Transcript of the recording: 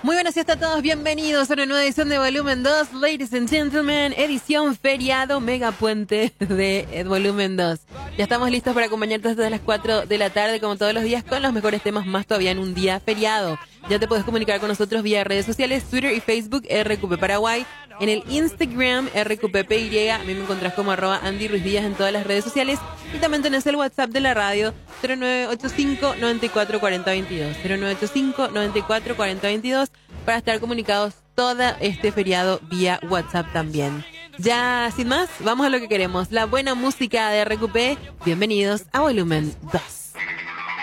Muy buenas siesta a todos, bienvenidos a una nueva edición de Volumen 2, ladies and gentlemen, edición feriado mega puente de Volumen 2. Ya estamos listos para acompañarte desde las 4 de la tarde, como todos los días, con los mejores temas, más todavía en un día feriado. Ya te puedes comunicar con nosotros vía redes sociales, Twitter y Facebook, RQP Paraguay, en el Instagram, RQPPY, a mí me encontrás como @Andy Ruiz Díaz en todas las redes sociales, y también tenés el WhatsApp de la radio, 0985 94 40 22, 0985 94 40 22, para estar comunicados todo este feriado vía WhatsApp también. Ya, sin más, vamos a lo que queremos, la buena música de RQP. Bienvenidos a Volumen 2.